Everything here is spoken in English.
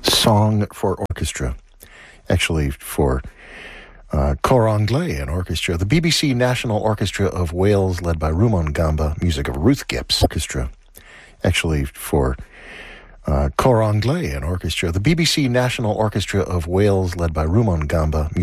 song for orchestra, actually for Cor Anglais and orchestra, the BBC National Orchestra of Wales, led by Rumon Gamba, music of Ruth Gibbs. Orchestra, actually for Cor Anglais and orchestra, the BBC National Orchestra of Wales, led by Rumon Gamba.